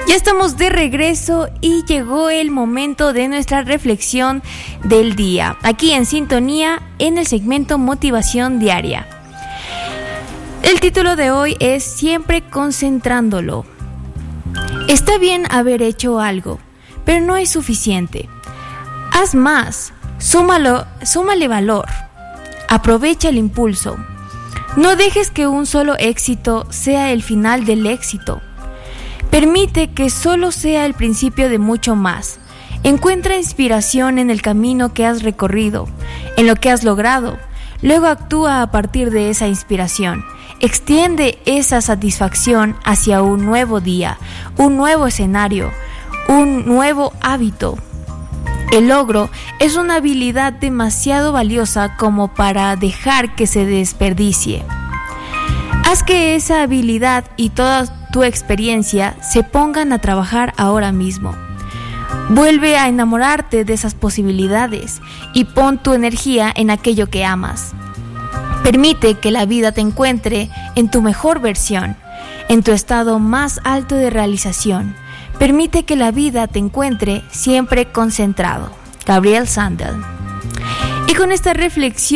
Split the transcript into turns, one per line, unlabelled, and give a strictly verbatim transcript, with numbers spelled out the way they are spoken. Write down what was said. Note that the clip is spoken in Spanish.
Ya estamos de regreso y llegó el momento de nuestra reflexión del día, aquí en sintonía en el segmento Motivación Diaria. El título de hoy es Siempre concentrándolo. Está bien haber hecho algo, pero no es suficiente. Haz más, súmalo, súmale valor, aprovecha el impulso. No dejes que un solo éxito sea el final del éxito. Permite que solo sea el principio de mucho más. Encuentra inspiración en el camino que has recorrido, en lo que has logrado. Luego actúa a partir de esa inspiración. Extiende esa satisfacción hacia un nuevo día, un nuevo escenario, un nuevo hábito. El logro es una habilidad demasiado valiosa como para dejar que se desperdicie. Haz que esa habilidad y toda tu experiencia se pongan a trabajar ahora mismo. Vuelve a enamorarte de esas posibilidades y pon tu energía en aquello que amas. Permite que la vida te encuentre en tu mejor versión, en tu estado más alto de realización. Permite que la vida te encuentre siempre concentrado. Gabriel Sandel. Y con esta reflexión